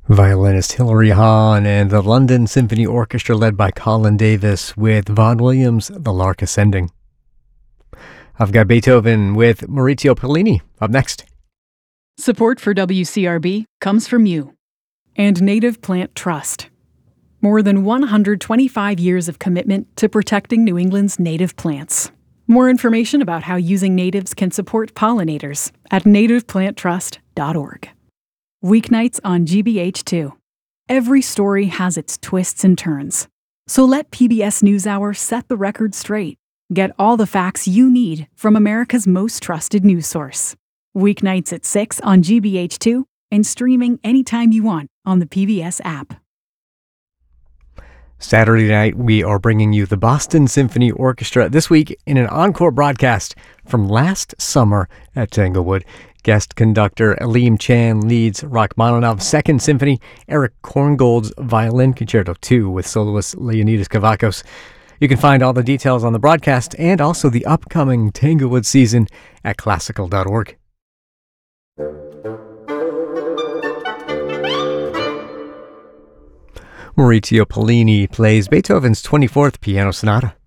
Violinist Hilary Hahn and the London Symphony Orchestra led by Colin Davis with Vaughan Williams' The Lark Ascending. I've got Beethoven with Maurizio Pollini up next. Support for WCRB comes from you and Native Plant Trust. More than 125 years of commitment to protecting New England's native plants. More information about how using natives can support pollinators at nativeplanttrust.org. Weeknights on GBH2. Every story has its twists and turns. So let PBS NewsHour set the record straight. Get all the facts you need from America's most trusted news source. Weeknights at 6 on GBH2 and streaming anytime you want on the PBS app. Saturday night, we are bringing you the Boston Symphony Orchestra this week in an encore broadcast from last summer at Tanglewood. Guest conductor Aleem Chan leads Rachmaninoff's Second Symphony, Eric Korngold's Violin Concerto 2 with soloist Leonidas Kavakos. You can find all the details on the broadcast and also the upcoming Tanglewood season at classical.org. Maurizio Pollini plays Beethoven's 24th Piano Sonata.